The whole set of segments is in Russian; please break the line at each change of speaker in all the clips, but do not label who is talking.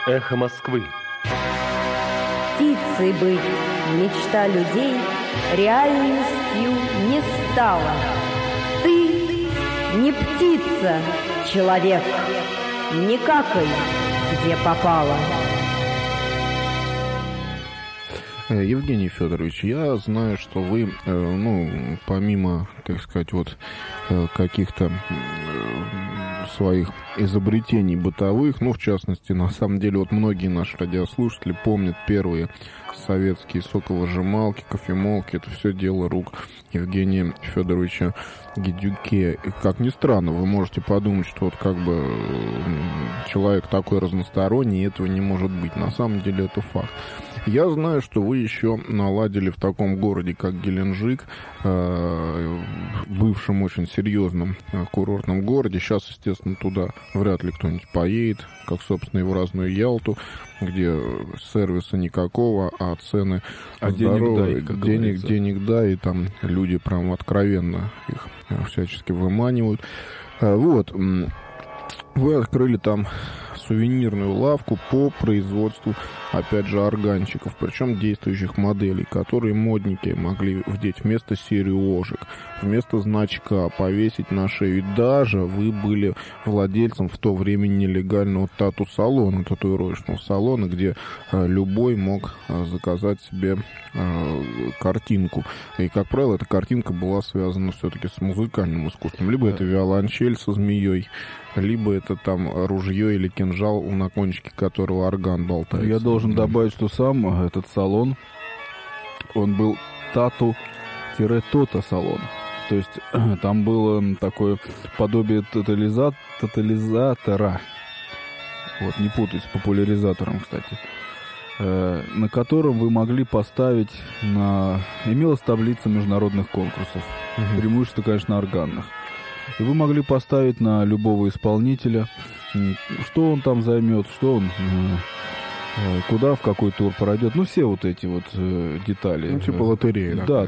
Эхо Москвы.
Птицей быть, мечта людей, реальностью не стала. Ты не птица, человек, не какай, где попало.
Евгений Федорович, я знаю, что вы, помимо, так сказать, каких-то своих изобретений бытовых, в частности, на самом деле, многие наши радиослушатели помнят первые советские соковыжималки, кофемолки, это все дело рук Евгения Федоровича Гедюке. И, как ни странно, вы можете подумать, что человек такой разносторонний, и этого не может быть. На самом деле это факт. Я знаю, что вы еще наладили в таком городе, как Геленджик, бывшем очень серьезном курортном городе. Сейчас, естественно, туда вряд ли кто-нибудь поедет, как, собственно, и в разную Ялту, где сервиса никакого, а цены здоровые. Денег да, и там люди прям откровенно их всячески выманивают. Вы открыли там сувенирную лавку по производству, опять же, органчиков, причем действующих моделей, которые модники могли вдеть вместо сережек, вместо значка повесить на шею. И даже вы были владельцем в то время нелегального тату-салона, татуировочного салона, где любой мог заказать себе картинку. И, как правило, эта картинка была связана все-таки с музыкальным искусством. Либо это виолончель со змеей, либо это там ружье или кинжал, на кончике которого орган болтается.
Я должен добавить, что сам этот салон, он был тату-тота-салон. То есть там было такое подобие тотализатора. Не путать с популяризатором, кстати. На котором вы могли поставить имелась таблица международных конкурсов. Преимущество, конечно, органных. И вы могли поставить на любого исполнителя, что он там займет, что он куда, в какой тур пройдет. Все эти детали.
Типа лотереи.
Да.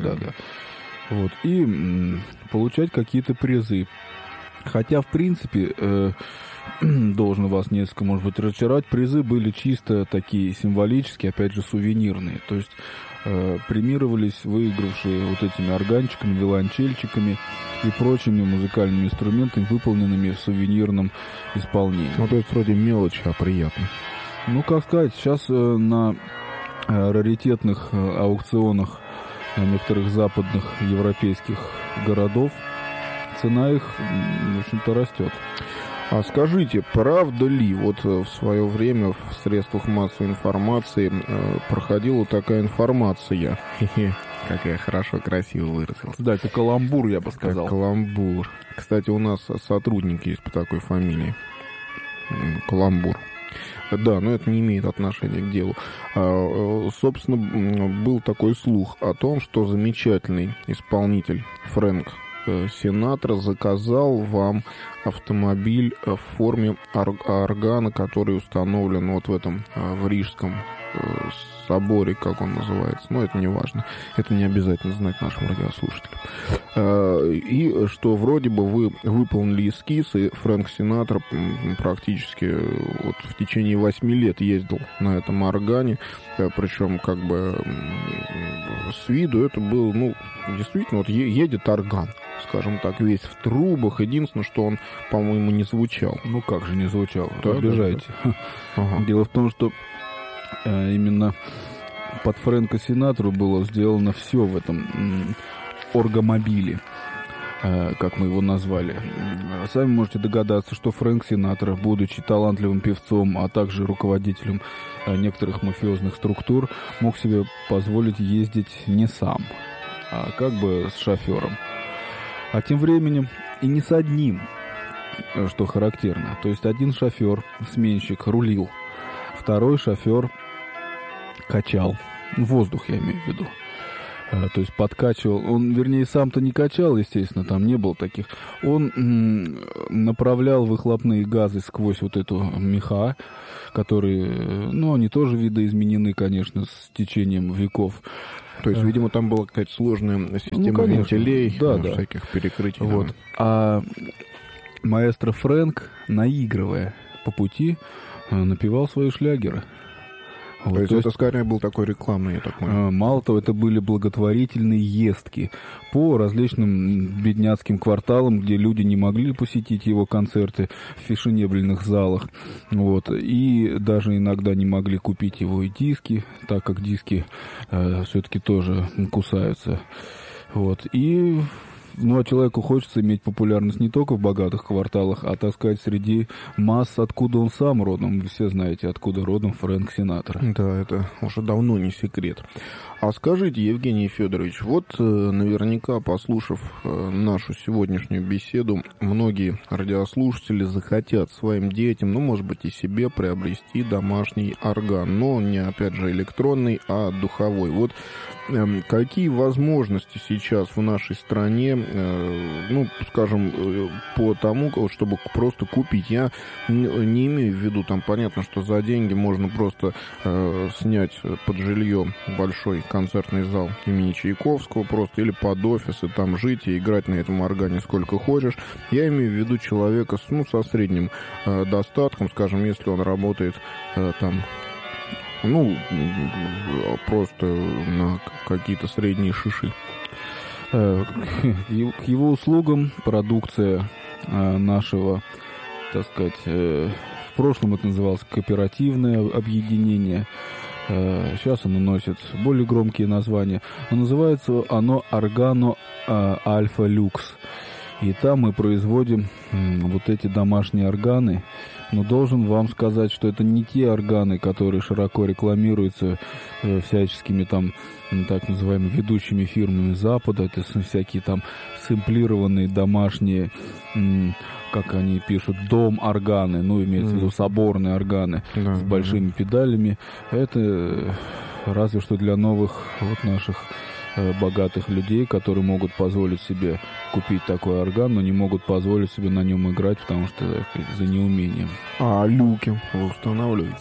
И получать какие-то призы. Хотя, в принципе, должен вас несколько, может быть, разочаровать, призы были чисто такие символические, опять же, сувенирные. То есть премировались выигравшие этими органчиками, виолончельчиками и прочими музыкальными инструментами, выполненными в сувенирном исполнении.
То есть вроде мелочи, а приятно.
Как сказать, сейчас на раритетных аукционах некоторых западных европейских городов цена их, в общем-то, растет.
А скажите, правда ли, в свое время в средствах массовой информации проходила такая информация? Как я хорошо, красиво выразился.
Да, это каламбур, я бы сказал.
Каламбур. Кстати, у нас сотрудник есть по такой фамилии. Каламбур. Да, но это не имеет отношения к делу. Собственно, был такой слух о том, что замечательный исполнитель Фрэнк Синатра заказал вам автомобиль в форме органа, который установлен в этом в Рижском соборе, как он называется. Но это не важно. Это не обязательно знать нашим радиослушателям. И что вроде бы вы выполнили эскиз, и Фрэнк Синатра практически в течение 8 лет ездил на этом органе. Причем с виду это был, действительно, едет орган, скажем так, весь в трубах. Единственное, что он, по-моему, не звучал.
Как же не звучал?
Да,
обижаете. Да. Дело в том, что именно под Фрэнка Синатру было сделано все в этом оргомобиле, как мы его назвали. Сами можете догадаться, что Фрэнк Синатра, будучи талантливым певцом, а также руководителем некоторых мафиозных структур, мог себе позволить ездить не сам, а с шофером. А тем временем и не с одним, что характерно. То есть один шофер, сменщик, рулил, второй шофер качал. Воздух, я имею в виду. То есть подкачивал. Он, вернее, сам-то не качал, естественно, там не было таких. Он направлял выхлопные газы сквозь эту меха, которые, они тоже видоизменены, конечно, с течением веков.
То есть, видимо, там была какая-то сложная система вентилей, всяких перекрытий.
А маэстро Фрэнк, наигрывая по пути, напевал свои шлягеры.
Вот, то есть это скорее был такой рекламный, я так понимаю.
Мало того, это были благотворительные ездки по различным бедняцким кварталам, где люди не могли посетить его концерты в фешенебельных залах. Вот, и даже иногда не могли купить его и диски, так как диски все-таки тоже кусаются. Вот, и... Ну, а человеку хочется иметь популярность не только в богатых кварталах, а, так сказать, среди масс, откуда он сам родом. Вы все знаете, откуда родом Фрэнк Синатра.
Да, это уже давно не секрет. А скажите, Евгений Федорович, вот наверняка, послушав нашу сегодняшнюю беседу, многие радиослушатели захотят своим детям, ну, может быть, и себе приобрести домашний орган, но не, опять же, электронный, а духовой. Вот какие возможности сейчас в нашей стране, ну, скажем, по тому, чтобы просто купить? Я не имею в виду, там, понятно, что за деньги можно просто снять под жилье большой концертный зал имени Чайковского просто, или под офис, и там жить и играть на этом органе сколько хочешь. Я имею в виду человека со средним достатком, скажем, если он работает там, ну, просто на какие-то средние шиши.
К его услугам продукция нашего, так сказать, в прошлом это называлось кооперативное объединение, сейчас оно носит более громкие названия, но называется оно Органо Альфа Люкс. И там мы производим вот эти домашние органы. Но должен вам сказать, что это не те органы, которые широко рекламируются всяческими там так называемыми ведущими фирмами Запада. Это всякие там сэмплированные домашние, как они пишут, дом-органы, ну, имеется в виду соборные органы с большими педалями. Это разве что для новых вот наших богатых людей, которые могут позволить себе купить такой орган, но не могут позволить себе на нем играть, потому что за неумением.
А люки вы устанавливаете?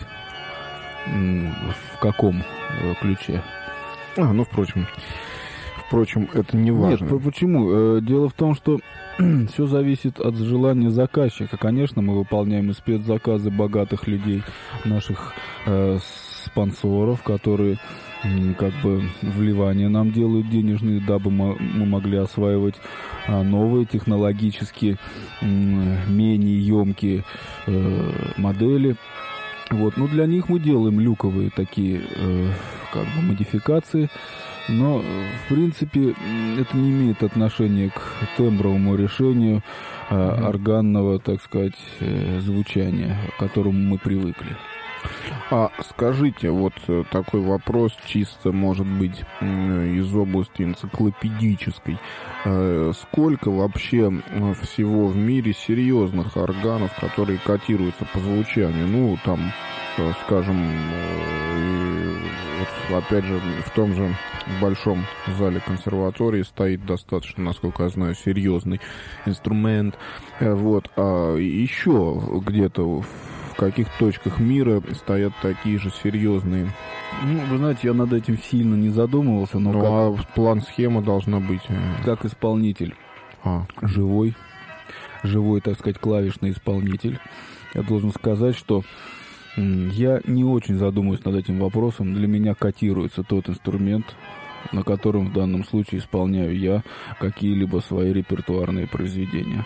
В каком ключе?
Ну, впрочем, это не важно.
Нет, почему? Дело в том, что все зависит от желания заказчика. Конечно, мы выполняем и спецзаказы богатых людей, наших спонсоров, которые как бы вливания нам делают денежные, дабы мы могли осваивать новые технологически менее емкие модели. Вот. Ну, для них мы делаем люковые такие как бы модификации, но в принципе это не имеет отношения к тембровому решению органного, так сказать, звучания, к которому мы привыкли.
А скажите, вот такой вопрос, чисто, может быть, из области энциклопедической. Сколько вообще всего в мире серьезных органов, которые котируются по звучанию? Ну, там, скажем, вот, опять же, в том же большом зале консерватории стоит достаточно, насколько я знаю, серьезный инструмент. Вот. А еще где-то в каких точках мира стоят такие же серьезные?
Ну, вы знаете, я над этим сильно не задумывался, но
а план-схема должна быть?
Как исполнитель. Живой, так сказать, клавишный исполнитель. Я должен сказать, что я не очень задумываюсь над этим вопросом. Для меня котируется тот инструмент, на котором в данном случае исполняю я какие-либо свои репертуарные произведения.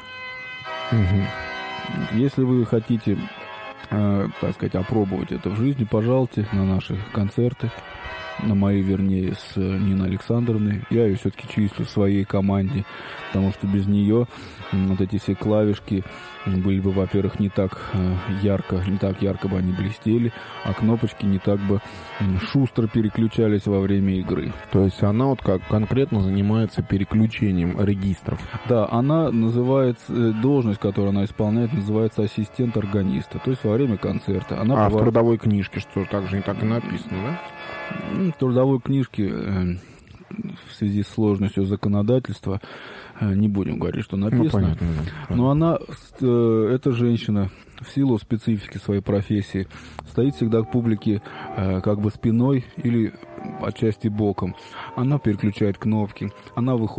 Если вы хотите, так сказать, опробовать это в жизни, пожалуйте на наши концерты, на мои, вернее, с Ниной Александровной. Я ее все-таки числю в своей команде, потому что без нее вот эти все клавишки были бы, во-первых, не так ярко бы они блестели, а кнопочки не так бы шустро переключались во время игры.
То есть она вот как конкретно занимается переключением регистров? Да,
она называется, должность, которую она исполняет, называется ассистент органиста. То есть во время концерта. Она
в трудовой книжке что, так же не так и написано, да?
В трудовой книжке в связи с сложностью законодательства не будем говорить, что написано.
Ну, понятно, да.
Но она, эта женщина, в силу специфики своей профессии, стоит всегда к публике как бы спиной или отчасти боком. Она переключает кнопки, она выходит